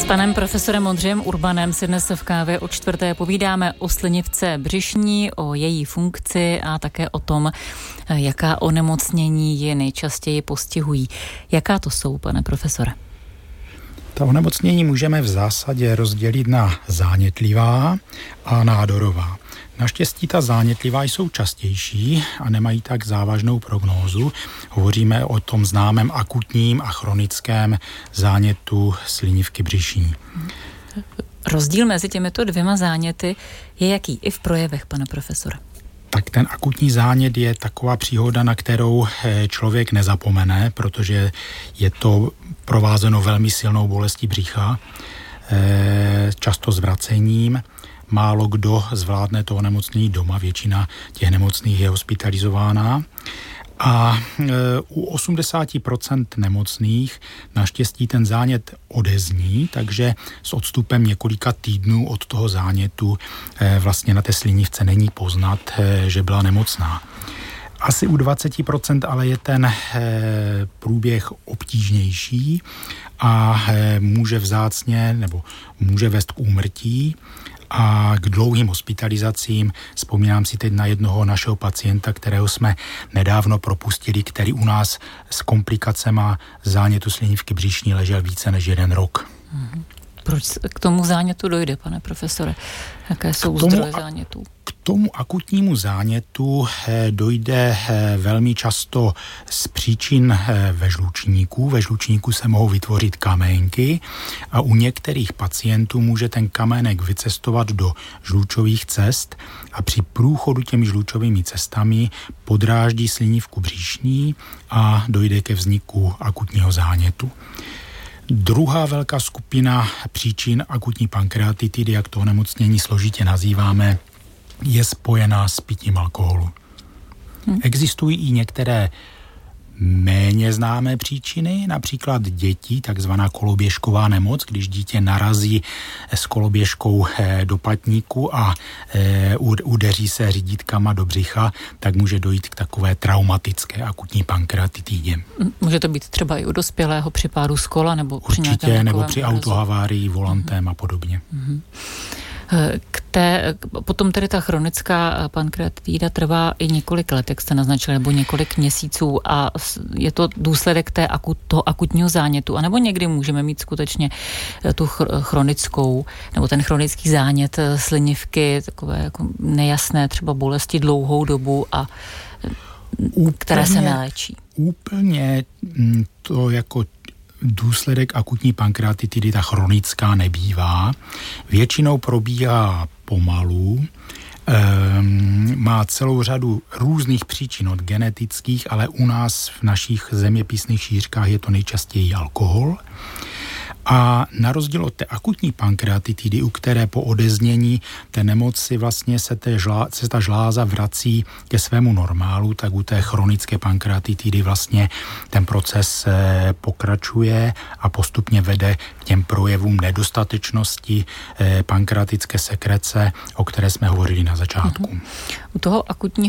panem profesorem Ondřejem Urbanem si dnes v kávě o čtvrté povídáme o slinivce břišní, o její funkci a také o tom, jaká onemocnění ji nejčastěji postihují. Jaká to jsou, pane profesore? Ta onemocnění můžeme v zásadě rozdělit na zánětlivá a nádorová. Naštěstí ta zánětlivá jsou častější a nemají tak závažnou prognózu. Hovoříme o tom známém akutním a chronickém zánětu slinivky břišní. Rozdíl mezi těmito dvěma záněty je jaký i v projevech, pane profesore? Tak ten akutní zánět je taková příhoda, na kterou člověk nezapomene, protože je to provázeno velmi silnou bolestí břicha, často zvracením. Málo kdo zvládne to onemocnění doma, většina těch nemocných je hospitalizována. A u 80% nemocných naštěstí ten zánět odezní, takže s odstupem několika týdnů od toho zánětu vlastně na té slinivce není poznat, že byla nemocná. Asi u 20% ale je ten průběh obtížnější a může vzácně nebo může vést k úmrtí a k dlouhým hospitalizacím. Vzpomínám si teď na jednoho našeho pacienta, kterého jsme nedávno propustili, který u nás s komplikacema zánětu slinivky břišní ležel více než 1 rok. Proč k tomu zánětu dojde, pane profesore? Jaké jsou zdroje zánětů? K tomu akutnímu zánětu dojde velmi často z příčin ve žlučníku. Ve žlučníku se mohou vytvořit kaménky a u některých pacientů může ten kamének vycestovat do žlučových cest a při průchodu těmi žlučovými cestami podráždí slinivku břišní a dojde ke vzniku akutního zánětu. Druhá velká skupina příčin akutní pankreatitidy, jak to onemocnění složitě nazýváme, je spojená s pitím alkoholu. Existují i některé méně známé příčiny, například děti, takzvaná koloběžková nemoc, když dítě narazí s koloběžkou do patníku a udeří se řídítkama do břicha, tak může dojít k takové traumatické akutní pankreatitidě. Může to být třeba i u dospělého při pádu z kola nebo při určitě, nebo při autohavárii, volantem a podobně. Potom tedy ta chronická pankreatitida trvá i několik let, jak jste naznačili, nebo několik měsíců a je to důsledek toho akutního zánětu, anebo někdy můžeme mít skutečně tu chronickou, nebo ten chronický zánět slinivky, takové jako nejasné třeba bolesti dlouhou dobu a které se neléčí. Úplně to jako důsledek akutní pankreatitidy, ta chronická, nebývá. Většinou probíhá pomalu, má celou řadu různých příčin od genetických, ale u nás v našich zeměpisných šířkách je to nejčastěji alkohol. A na rozdíl od té akutní pankreatitidy, u které po odeznění té nemoci vlastně se ta žláza vrací ke svému normálu, tak u té chronické pankreatitidy vlastně ten proces pokračuje a postupně vede k těm projevům nedostatečnosti pankreatické sekrece, o které jsme hovořili na začátku. U toho akutního